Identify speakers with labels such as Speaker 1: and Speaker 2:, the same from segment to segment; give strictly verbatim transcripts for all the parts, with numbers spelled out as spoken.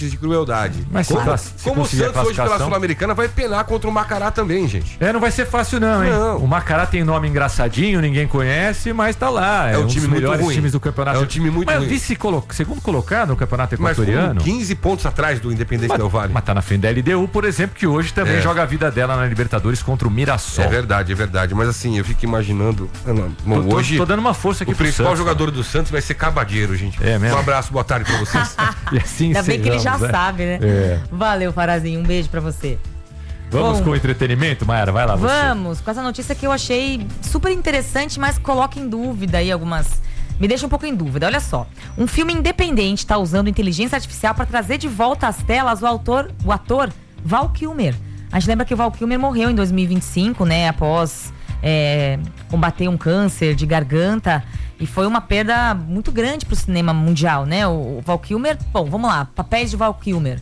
Speaker 1: de crueldade.
Speaker 2: Mas
Speaker 1: como,
Speaker 2: se, se
Speaker 1: como o Santos hoje pela Sul-Americana vai penar contra o Macará também, gente.
Speaker 2: É, não vai ser fácil não, hein?
Speaker 1: Não.
Speaker 2: O Macará tem nome engraçadinho, ninguém conhece, mas tá lá. É, é um time dos melhores
Speaker 1: ruim.
Speaker 2: times do campeonato.
Speaker 1: É um time muito
Speaker 2: mas
Speaker 1: ruim.
Speaker 2: Vice colo... segundo colocado no campeonato equatoriano.
Speaker 1: Mas quinze pontos atrás do Independente Del Valle.
Speaker 2: Mas tá na frente da L D U, por exemplo, que hoje também é. joga a vida dela na Libertadores contra o Mirassol.
Speaker 1: É verdade, é verdade. Mas assim, eu fico imaginando. Não, não,
Speaker 2: tô,
Speaker 1: hoje.
Speaker 2: Tô dando uma força aqui
Speaker 1: o
Speaker 2: pro
Speaker 1: principal
Speaker 2: Santos,
Speaker 1: jogador
Speaker 2: cara.
Speaker 1: do Santos vai ser Cabadeiro, gente.
Speaker 2: É mesmo?
Speaker 1: Um abraço, boa tarde pra vocês.
Speaker 2: E assim
Speaker 3: Ainda bem que ele já
Speaker 2: né?
Speaker 3: sabe, né?
Speaker 2: É.
Speaker 3: Valeu, Farazinho. Um beijo pra você.
Speaker 2: Vamos
Speaker 3: Bom,
Speaker 2: com o entretenimento, Mayara? Vai lá, você.
Speaker 3: Vamos, com essa notícia que eu achei super interessante, mas coloca em dúvida aí algumas... Me deixa um pouco em dúvida. Olha só. Um filme independente está usando inteligência artificial para trazer de volta às telas o autor, o ator Val Kilmer. A gente lembra que o Val Kilmer morreu em dois mil e vinte e cinco, né? Após é, combater um câncer de garganta. E foi uma perda muito grande para o cinema mundial, né? O, o Val Kilmer... Bom, vamos lá. Papéis de Val Kilmer.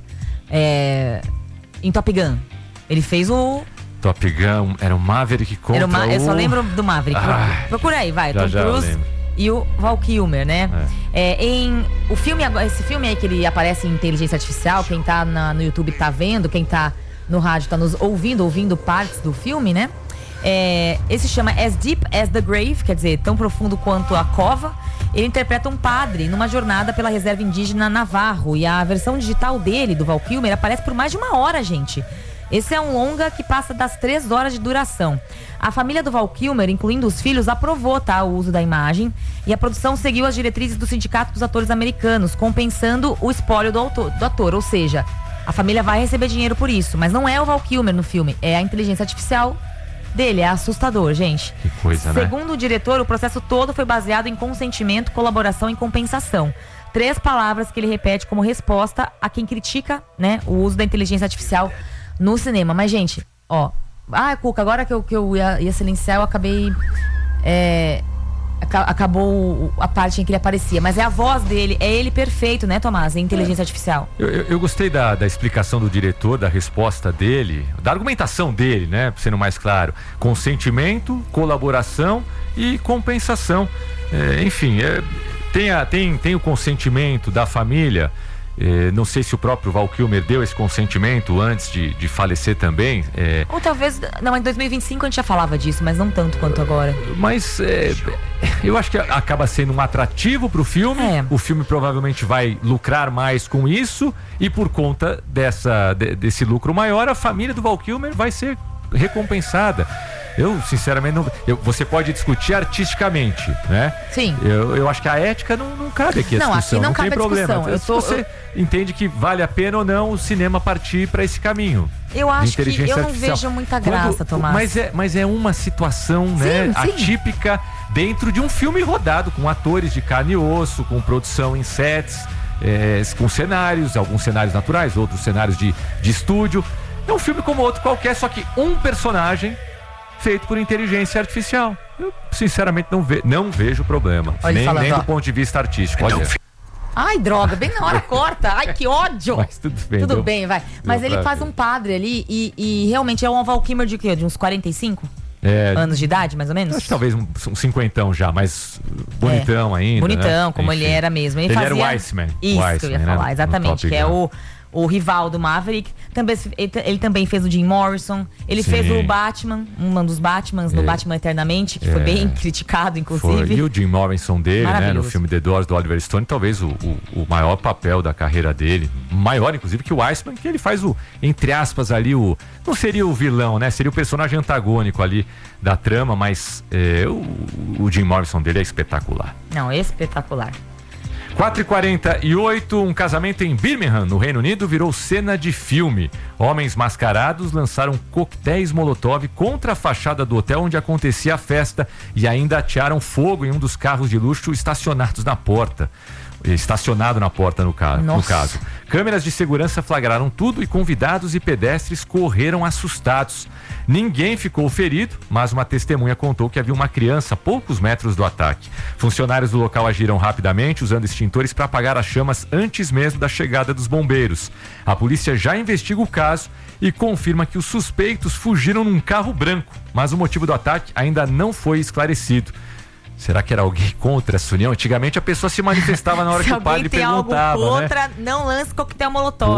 Speaker 3: É, em Top Gun. Ele fez o...
Speaker 2: Top Gun, era o Maverick contra
Speaker 3: era uma,
Speaker 2: o...
Speaker 3: Eu só lembro do Maverick.
Speaker 2: Ai,
Speaker 3: Procura aí, vai.
Speaker 2: já,
Speaker 3: Tom
Speaker 2: já
Speaker 3: Cruise e o Val Kilmer, né? É. É, em, o filme, esse filme aí que ele aparece em inteligência artificial, quem tá na, no YouTube tá vendo, quem tá no rádio tá nos ouvindo, ouvindo partes do filme, né? É, esse chama As Deep as the Grave, quer dizer, tão profundo quanto a cova. Ele interpreta um padre numa jornada pela reserva indígena Navarro. E a versão digital dele, do Val Kilmer, aparece por mais de uma hora, gente. Esse é um longa que passa das três horas de duração. A família do Val Kilmer, incluindo os filhos, aprovou, tá, o uso da imagem. E a produção seguiu as diretrizes do Sindicato dos Atores Americanos, compensando o espólio do, autor, do ator. Ou seja, a família vai receber dinheiro por isso. Mas não é o Val Kilmer no filme, é a inteligência artificial dele. É assustador, gente.
Speaker 2: Que coisa, né?
Speaker 3: Segundo o diretor, o processo todo foi baseado em consentimento, colaboração e compensação. Três palavras que ele repete como resposta a quem critica, né, o uso da inteligência artificial no cinema. Mas, gente, ó... Ah, Cuca, agora que eu, que eu ia, ia silenciar, eu acabei... É, acabou a parte em que ele aparecia. Mas é a voz dele, é ele perfeito, né, Tomás? É inteligência artificial.
Speaker 2: Eu, eu, eu gostei da, da explicação do diretor, da resposta dele, da argumentação dele, né, sendo mais claro. Consentimento, colaboração e compensação. É, enfim, é, tem, a, tem, tem o consentimento da família. É, não sei se o próprio Val Kilmer deu esse consentimento antes de, de falecer também. É...
Speaker 3: Ou talvez, não, em dois mil e vinte e cinco a gente já falava disso, mas não tanto quanto agora.
Speaker 2: Mas é, eu acho que acaba sendo um atrativo pro filme. É. O filme provavelmente vai lucrar mais com isso. E por conta dessa, de, desse lucro maior, a família do Val Kilmer vai ser recompensada. Eu, sinceramente, não. Eu, você pode discutir artisticamente, né?
Speaker 3: Sim.
Speaker 2: Eu, eu acho que a ética não, não cabe aqui a
Speaker 3: não,
Speaker 2: discussão.
Speaker 3: Aqui não,
Speaker 2: não
Speaker 3: cabe
Speaker 2: tem problema.
Speaker 3: Eu
Speaker 2: Se
Speaker 3: tô,
Speaker 2: você eu... entende que vale a pena ou não o cinema partir para esse caminho.
Speaker 3: Eu acho que eu não artificial. vejo muita graça, Quando, Tomás.
Speaker 2: Mas é, mas é uma situação, sim, né, sim. atípica dentro de um filme rodado, com atores de carne e osso, com produção em sets, é, com cenários, alguns cenários naturais, outros cenários de, de estúdio. É um filme como outro qualquer, só que um personagem feito por inteligência artificial. Eu, sinceramente, não, ve não vejo problema. Olha, nem falando, nem do ponto de vista artístico. Olha.
Speaker 3: Ai, droga, bem na hora corta. Ai, que ódio.
Speaker 2: Mas tudo bem.
Speaker 3: Tudo
Speaker 2: deu,
Speaker 3: bem, vai. Mas ele faz ver. um padre ali e, e realmente é um Val Kilmer de quê? De uns quarenta e cinco?
Speaker 2: É,
Speaker 3: anos de idade, mais ou menos?
Speaker 2: Acho que talvez um, um cinquentão já, mas bonitão é, ainda.
Speaker 3: Bonitão,
Speaker 2: né?
Speaker 3: como
Speaker 2: Enfim.
Speaker 3: ele era mesmo. Ele,
Speaker 2: ele
Speaker 3: fazia...
Speaker 2: era o Iceman.
Speaker 3: Isso,
Speaker 2: o Iceman,
Speaker 3: que eu ia
Speaker 2: né?
Speaker 3: falar, exatamente. Que é o... O rival do Maverick. Também, ele, ele também fez o Jim Morrison. Ele Sim. fez o Batman, um dos Batmans, no é. Batman Eternamente, que é. foi bem criticado, inclusive.
Speaker 2: Foi. E o Jim Morrison dele, né, no filme The Doors, do Oliver Stone, talvez o, o, o maior papel da carreira dele. Maior, inclusive, que o Iceman, que ele faz o, entre aspas, ali o... Não seria o vilão, né? Seria o personagem antagônico ali da trama, mas é, o, o Jim Morrison dele é espetacular.
Speaker 3: Não, espetacular.
Speaker 2: quatro e quarenta e oito, um casamento em Birmingham, no Reino Unido, virou cena de filme. Homens mascarados lançaram coquetéis Molotov contra a fachada do hotel onde acontecia a festa e ainda atearam fogo em um dos carros de luxo estacionados na porta. Estacionado na porta, no, ca no caso. Câmeras de segurança flagraram tudo e convidados e pedestres correram assustados. Ninguém ficou ferido, mas uma testemunha contou que havia uma criança a poucos metros do ataque. Funcionários do local agiram rapidamente, usando extintores para apagar as chamas antes mesmo da chegada dos bombeiros. A polícia já investiga o caso e confirma que os suspeitos fugiram num carro branco, mas o motivo do ataque ainda não foi esclarecido. Será que era alguém contra essa união? Antigamente a pessoa se manifestava na hora que o padre perguntava.
Speaker 3: Se alguém tem algo
Speaker 2: né?
Speaker 3: contra, não lance coquetel molotov.